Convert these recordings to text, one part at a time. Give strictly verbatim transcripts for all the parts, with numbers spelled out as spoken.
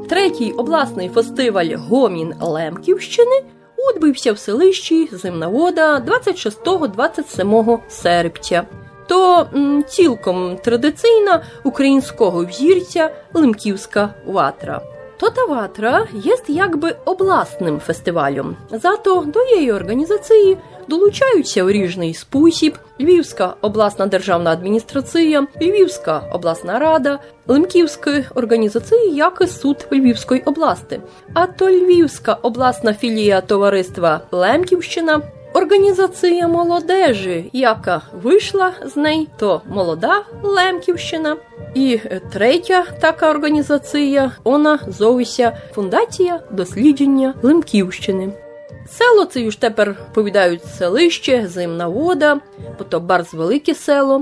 Третій обласний фестиваль «Гомін Лемківщини» відбувся в селищі Зимновода двадцять шостого - двадцять сьомого серпня. То м, цілком традиційна українського взірця Лемківська ватра. То та ватра є якби обласним фестивалем. Зато до її організації долучаються у різний спосіб Львівська обласна державна адміністрація, Львівська обласна рада, Лемківської організації, як і суд Львівської області. А то Львівська обласна філія товариства Лемківщина, організація молодежі, яка вийшла з неї, то молода Лемківщина. І третя така організація, вона зовуся Фундація дослідження Лемківщини. Село це ж тепер повідають селище, Зимновода, бо то барз велике село,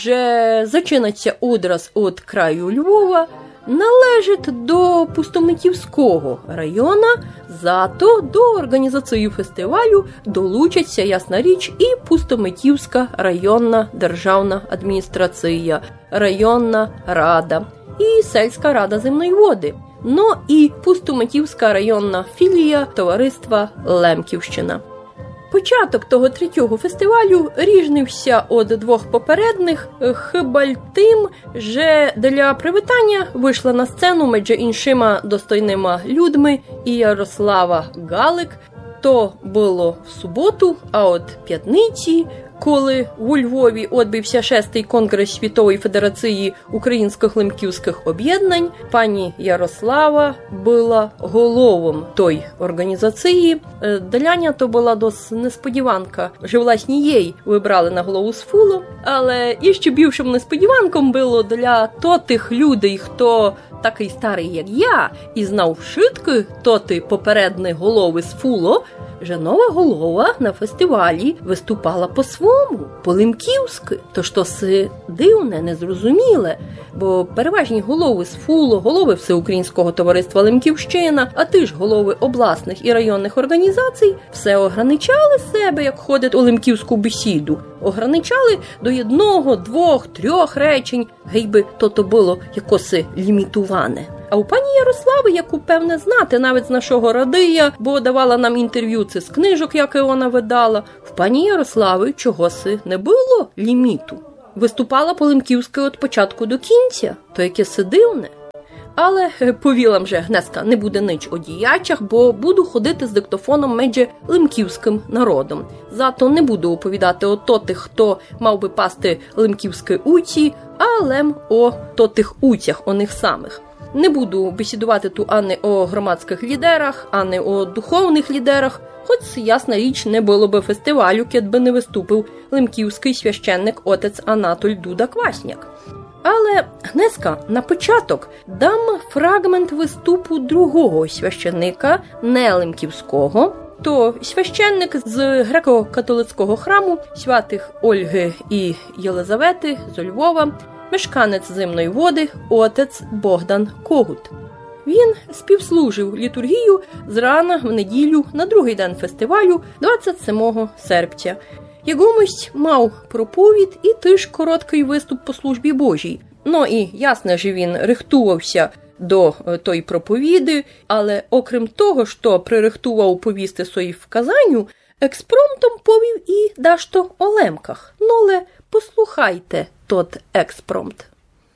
же зачинається одраз від краю Львова, належить до Пустомитівського району, зато до організації фестивалю долучаться, ясна річ, і Пустомитівська районна державна адміністрація, районна рада і сільська рада Зимноводи. Ну і Пустомитівська районна філія товариства Лемківщина. Початок того третього фестивалю різнився від двох попередних, хіба тим, що для привітання вийшла на сцену між іншими достойними людьми і Ярослава Галик. То було в суботу, а от п'ятниці, коли у Львові відбувся шестий конгрес Світової Федерації українських лемківських об'єднань, пані Ярослава була головом той організації. Для неї то була досить несподіванка, що власне їй вибрали на голову з фулу, але іще більшим несподіванком було для тих людей, хто такий старий, як я, і знав вшитки тоти попередні голови з фуло, що нова голова на фестивалі виступала по-свому, по-лемківськи. То що це дивне, незрозуміле, бо переважні голови з фуло, голови Всеукраїнського товариства Лемківщина, а ти ж голови обласних і районних організацій, все ограничали себе, як ходять у лемківську бесіду. Ограничали до одного, двох, трьох речень, гейби то-то було якось лімітуване. А у пані Ярослави, яку, певне, знати навіть з нашого радия, бо давала нам інтерв'ю це з книжок, які вона видала, в пані Ярослави чогось не було ліміту. Виступала по-лемківськи від початку до кінця, то яке це дивне. Але повілам же, Гнеска, не буде нич о діячах, бо буду ходити з диктофоном між лемківським народом. Зато не буду оповідати о тотих, хто мав би пасти лемківські уці, а лем о тотих уцях, о них самих. Не буду бесідувати ту ані о громадських лідерах, ані о духовних лідерах, хоч, ясна річ, не було би фестивалю, кед би не виступив лемківський священник отець Анатоль Дуда-Квасняк. Але, Гнеска, на початок дам фрагмент виступу другого священника, не лемківського, то священник з греко-католицького храму святих Ольги і Єлизавети з Львова, мешканець Зимноводи, отець Богдан Когут. Він співслужив літургію зрана в неділю на другий день фестивалю двадцять сьомого серпня. Єгомість мав проповідь і теж короткий виступ по службі Божій. Ну і ясно, що він рихтувався до тої проповіди, але окрім того, що пририхтував повісти свої вказанню, експромтом повів і дашто о лемках. Ну, але послухайте тот експромт.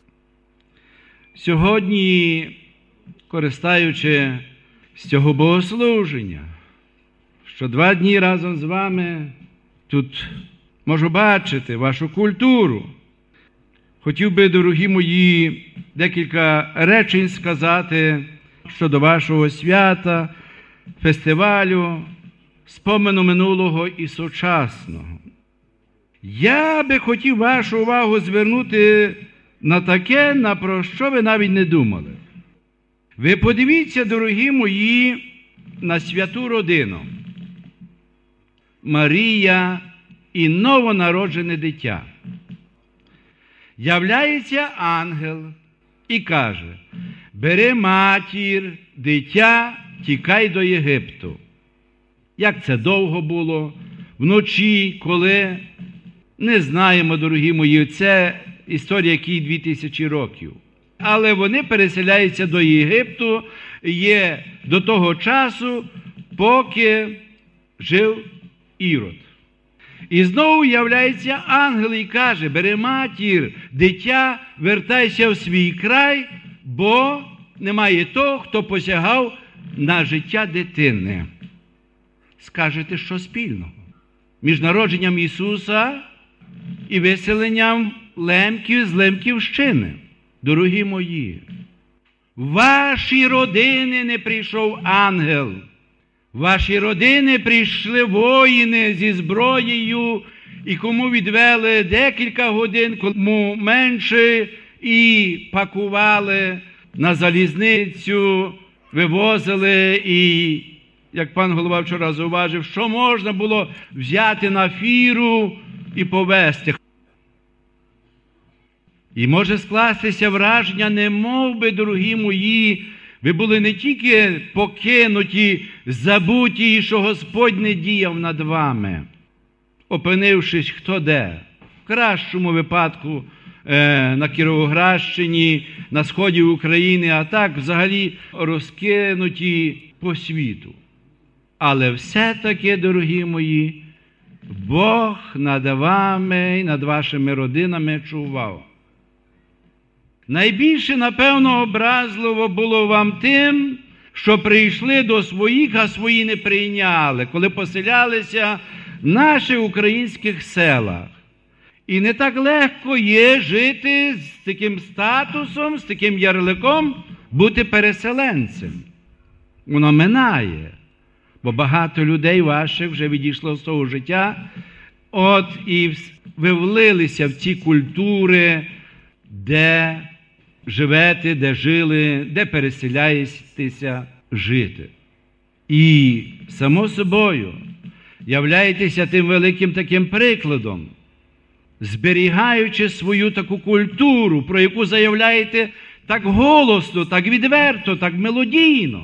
Сьогодні, користаючи з цього богослуження, що два дні разом з вами тут можу бачити вашу культуру, хотів би, дорогі мої, декілька речень сказати щодо вашого свята, фестивалю, спомену минулого і сучасного. Я би хотів вашу увагу звернути на таке, на про що ви навіть не думали. Ви подивіться, дорогі мої, на святу родину. Марія і новонароджене дитя. Являється ангел і каже: бери матір, дитя, тікай до Єгипту. Як це довго було, вночі, коли, не знаємо, дорогі мої, це історія, якій дві тисячі років. Але вони переселяються до Єгипту, є до того часу, поки жив Ірод. І знову являється ангел і каже: бери матір, дитя, вертайся в свій край, бо немає того, хто посягав на життя дитини. Скажете, що спільного між народженням Ісуса і виселенням лемків з Лемківщини? Дорогі мої, в ваші родини не прийшов ангел. В ваші родини прийшли воїни зі зброєю, і кому відвели декілька годин, кому менше, і пакували на залізницю, вивозили, і, як пан голова вчора зауважив, що можна було взяти на фіру і повезти. І може скластися враження, немов би, дорогі мої, ви були не тільки покинуті, забуті, що Господь не діяв над вами, опинившись хто де. В кращому випадку е, на Кіровоградщині, на сході України, а так взагалі розкинуті по світу. Але все-таки, дорогі мої, Бог над вами і над вашими родинами чував. Найбільше, напевно, образливо було вам тим, що прийшли до своїх, а свої не прийняли, коли поселялися в наших українських селах. І не так легко є жити з таким статусом, з таким ярликом, бути переселенцем. Воно минає, бо багато людей ваших вже відійшло з того життя, от і ви влилися в ці культури, де живете, де жили, де переселяєтеся жити. І, само собою, являєтеся тим великим таким прикладом, зберігаючи свою таку культуру, про яку заявляєте так голосно, так відверто, так мелодійно.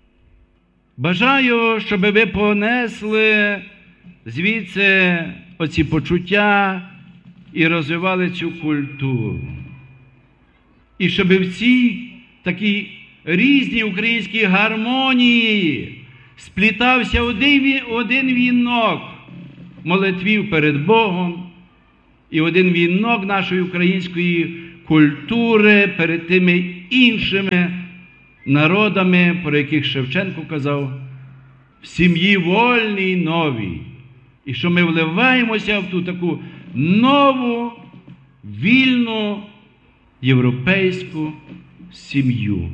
Бажаю, щоб ви понесли звідси оці почуття і розвивали цю культуру. І щоб в цій такій різній українській гармонії сплітався один, один вінок молитвів перед Богом і один вінок нашої української культури перед тими іншими народами, про яких Шевченко казав, в сім'ї вольній новій. І що ми вливаємося в ту таку нову, вільну, європейську сім'ю.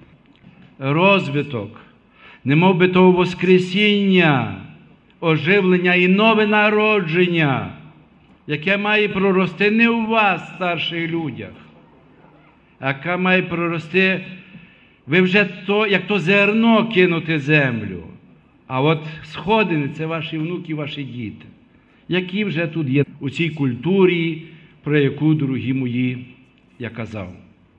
Розвиток, немов би того воскресіння, оживлення і нове народження, яке має прорости не у вас, старших людях, а яке має прорости, ви вже то, як то зерно кинути землю, а от сходини – це ваші внуки, ваші діти, які вже тут є у цій культурі, про яку, дорогі мої, я казав.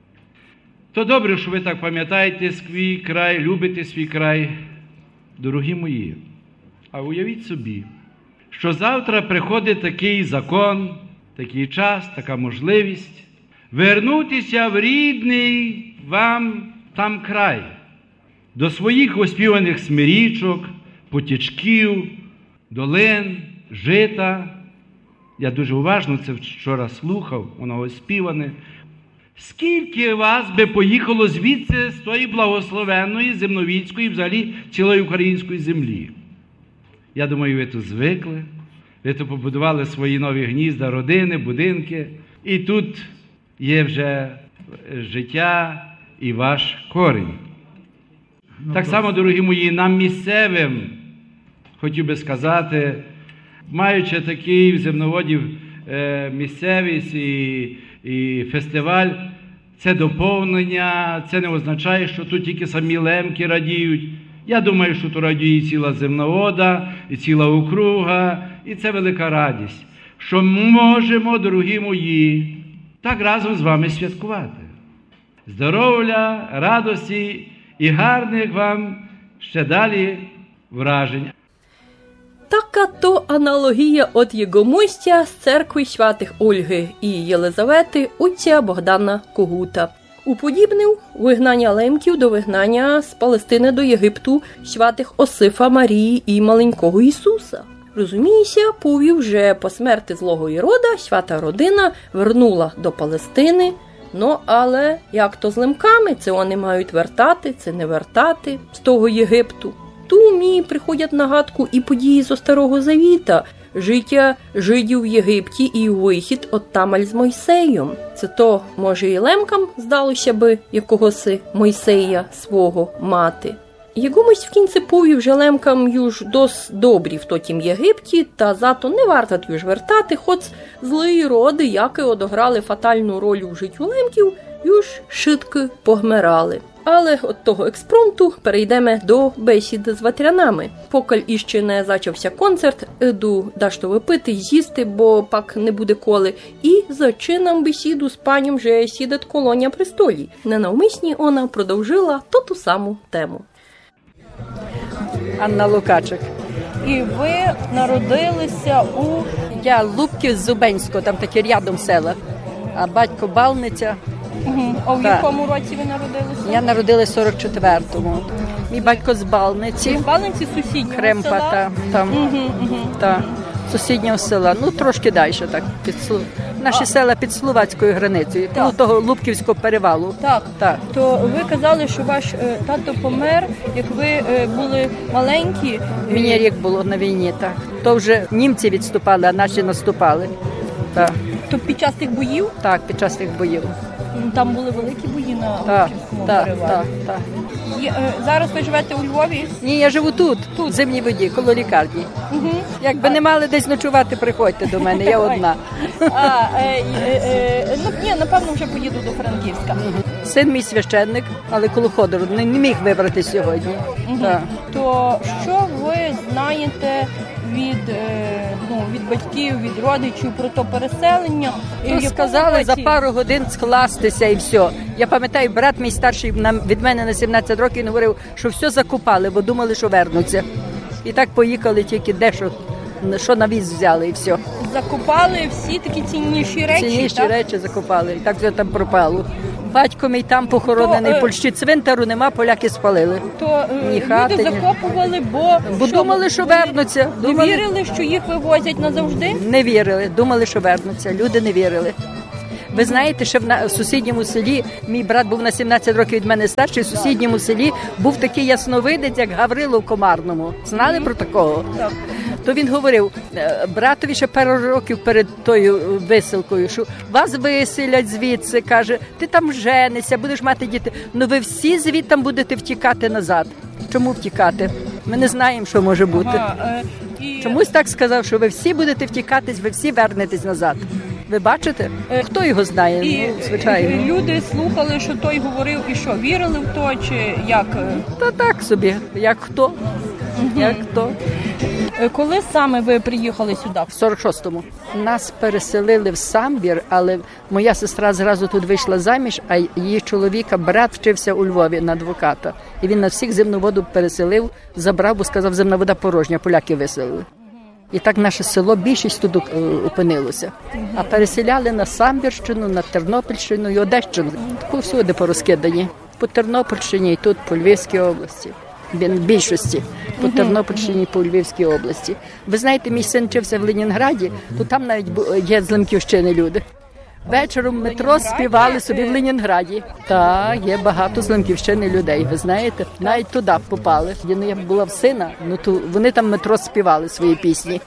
То добре, що ви так пам'ятаєте свій край, любите свій край, дорогі мої. А уявіть собі, що завтра приходить такий закон, такий час, така можливість вернутися в рідний вам там край, до своїх оспіваних смирічок, потічків, долин, жита. Я дуже уважно це вчора слухав, воно оспіване. Скільки вас би поїхало звідси з тої благословенної, земновідської, взагалі цілої української землі? Я думаю, ви тут звикли, ви тут побудували свої нові гнізда, родини, будинки, і тут є вже життя і ваш корінь. Ну, так само, дорогі мої, нам місцевим, хотів би сказати, маючи такий в земноводів е, місцевість і, і фестиваль, це доповнення, це не означає, що тут тільки самі лемки радіють. Я думаю, що тут радіє ціла земновода, і ціла округа, і це велика радість, що можемо, дорогі мої, так разом з вами святкувати. Здоров'я, радості і гарних вам ще далі вражень. Така то аналогія от його мостя з церкви святих Ольги і Єлизавети отця Богдана Когута. уподібнив вигнання лемків до вигнання з Палестини до Єгипту святих Осифа, Марії і маленького Ісуса. Розумієся, повів вже по смерти злого Ірода свята родина вернула до Палестини. Ну, але як то з лемками, це вони мають вертати, це не вертати з того Єгипту. Ту мені приходять на гадку і події зо Старого Завіта, життя жидів в Єгипті і вихід от тамаль з Мойсеєм. Це то, може, і лемкам здалося би якогось Мойсея свого мати. Єгомось в кінці повів же лемкам юж дос добрі в тотім Єгипті, та зато не варто юж вертати, хоч злі роди, які одограли фатальну роль у життю лемків, юж шитки погмирали. Але от того експромту перейдемо до бесід з ватрянами. Покаль іще не зачався концерт, іду дашто випити, з'їсти, бо пак не буде коли. І зачинам бесіду з панем же сідать колоня при столі. Ненавмисні вона продовжила то ту саму тему. Анна Лукачик. І ви народилися у... Я Лубків з Зубенського, там таке рядом села. А батько Балниця. Угу. А в Так. якому році ви народилися? Я народилась в сорок четвертому. Мій батько з Балниці. В Балниці сусіднього Кремпа, села? та, там, Угу, угу. та, сусіднього села. Ну, трошки далі, так. Під, Слу- наші села під словацькою границею. Так. Ну, того Лубківського перевалу. Так. Так. То ви казали, що ваш е, тато помер, як ви е, були маленькі. Мені рік було на війні, так. То вже німці відступали, а наші наступали. Так, То під час тих боїв, так, під час тих боїв. м, там були великі бої на Так, Лубківському так, перевалі. так, так. Є, е, зараз ви живете у Львові? Ні, я живу тут, тут, в Зимній Воді, коло лікарні. Угу. Якби не мали десь ночувати, приходьте до мене, я одна. А, е, е, е, ну, ні, напевно, вже поїду до Франківська. Син мій священник, але коло Ходору не, не міг вибрати сьогодні. Мгм. Так. То що ви знаєте від, е, ну, від батьків, від родичів про то переселення? І в То якому сказали за році? пару годин скластися і все. Я пам'ятаю, брат мій старший нам, від мене на сімнадцять років говорив, що все закупали, бо думали, що вернуться. І так поїхали тільки дещо, що на віз взяли і все. Закупали всі такі цінніші речі, Цінніші так? речі закупали, і так все там пропало. Батько мій там похоронений, То, е, в Польщі цвинтару нема, поляки спалили. То е, Ні хати, люди ні- закопували, бо, Бо думали, що вони вернуться. не Думали, вірили, що їх вивозять назавжди? не вірили, думали, що вернуться. Люди не вірили. Ви знаєте, що в, на, в сусідньому селі, мій брат був на сімнадцять років від мене старший, в сусідньому селі був такий ясновидець, як Гаврило в Комарному. Знали про такого? Так. То він говорив е, братові ще пару років перед тою висилкою, що вас виселять звідси, каже, ти там женишся, будеш мати діти. Ну ви всі звідти будете втікати назад. Чому втікати? Ми не знаємо, що може бути. Ага, е, і... Чомусь так сказав, що ви всі будете втікатись, ви всі вернетесь назад. Ви бачите? Е, Хто його знає? І Ну, звичайно. люди слухали, що той говорив, і що, вірили в то, чи як? Та так собі, як хто? Як хто? Е, Коли саме ви приїхали сюди? В сорок шостому. Нас переселили в Самбір, але моя сестра зразу тут вийшла заміж, а її чоловіка, брат, вчився у Львові на адвоката. І він на всіх земну воду переселив, забрав, бо сказав, земна вода порожня, поляки виселили. І так наше село, більшість тут е, опинилося. А переселяли на Самбірщину, на Тернопільщину і Одещину. Повсюди порозкидані. По Тернопільщині і тут, по Львівській області. В більшості. По Тернопільщині і по Львівській області. Ви знаєте, мій син вчився в Ленінграді, то там навіть бу- є з Лемківщини люди. Вечором в метро співали собі в Ленінграді. Так, є багато з Лемківщини людей, ви знаєте. Навіть туди попали. Ну, я була в сина, ну то вони там в метро співали свої пісні.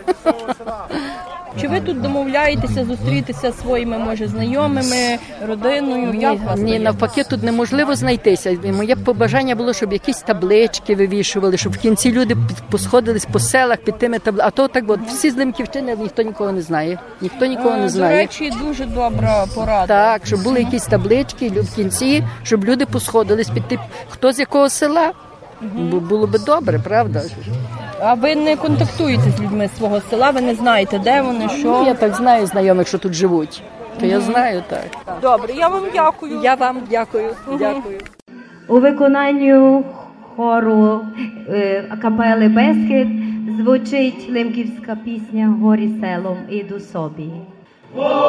Чи ви тут домовляєтеся зустрітися зі своїми, може, знайомими, родиною? Як Ні, вас ні, знайомі? навпаки, тут неможливо знайтися. І моє побажання було, щоб якісь таблички вивішували, щоб в кінці люди під- посходились по селах під тими табличками. А то так от, всі з Лемківщини, ніхто нікого не знає. Ніхто нікого Е, не До знає. речі, дуже добра порада. Так, щоб були якісь таблички в кінці, щоб люди посходились під тип, хто з якого села. Бу- Було би добре, правда? А ви не контактуєте з людьми свого села, ви не знаєте, де вони, Ну, що? я так знаю знайомих, що тут живуть. То я знаю так. Добре, я вам дякую. Я вам дякую. Дякую. У виконанню хору е, капели Бескид звучить лемківська пісня «Горі селом іду собі».